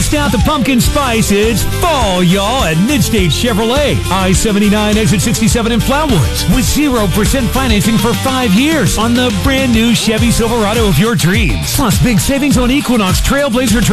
Bust out the pumpkin spice. It's fall, y'all, at Midstate Chevrolet. I-79 exit 67 in Flowood with 0% financing for 5 years on the brand new Chevy Silverado of your dreams. Plus big savings on Equinox, Trailblazer,